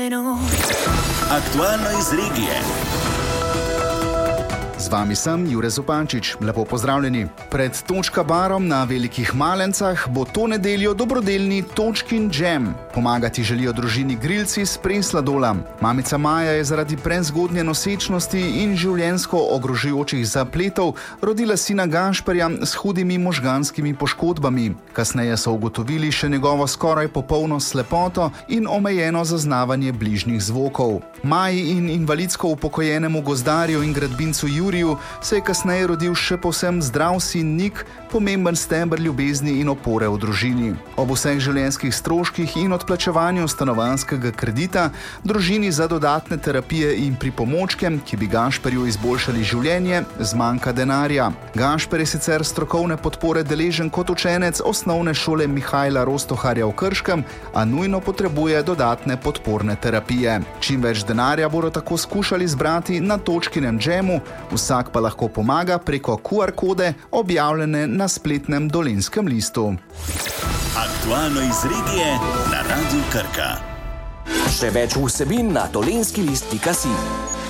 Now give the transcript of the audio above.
Aktualno iz regije. Z vami sem Jure Zupančič. Lepo pozdravljeni. Pred Točka barom na Velikih Malencah bo to nedeljo dobrodelni Točkin džem. Pomagati želijo družini Grilci s Presladola. Mamica Maja je zaradi prezgodnje nosečnosti in življenjsko ogrožujočih zapletov rodila sina Gašperja s hudimi možganskimi poškodbami. Kasneje so ugotovili še njegovo skoraj popolno slepoto in omejeno zaznavanje bližnjih zvokov. Maji in invalidsko upokojenemu gozdarju in gradbincu Juriju se je kasneje rodil še povsem zdrav sin Nik, pomemben steber ljubezni in opore v družini. Ob vseh življenjskih stroških in odplačevanju stanovanjskega kredita, družini za dodatne terapije in pripomočke, ki bi Gašperju izboljšali življenje, zmanjka denarja. Gašper je sicer strokovne podpore deležen kot učenec osnovne šole Mihajla Rostoharja v Krškem, a nujno potrebuje dodatne podporne terapije. Čim več denarja bodo tako skušali zbrati na Točkinem džemu, vsak pa lahko pomaga preko QR kode, objavljene na spletnem Dolenjskem listu. Aktualno iz regije na Radiu Krka. Še več vsebin na dolenjskilist.si.